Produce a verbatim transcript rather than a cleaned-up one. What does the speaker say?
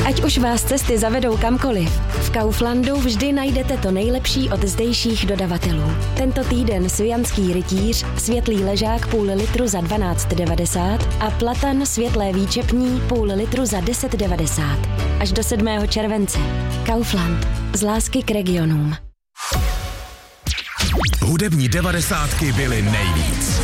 Ať už vás cesty zavedou kamkoliv, v Kauflandu vždy najdete to nejlepší od zdejších dodavatelů. Tento týden Svijanský rytíř, světlý ležák půl litru za dvanáct devadesát a platan světlé výčepní půl litru za deset devadesát. Až do sedmého července. Kaufland. Z lásky k regionům. Hudební devadesátky byly nejvíc.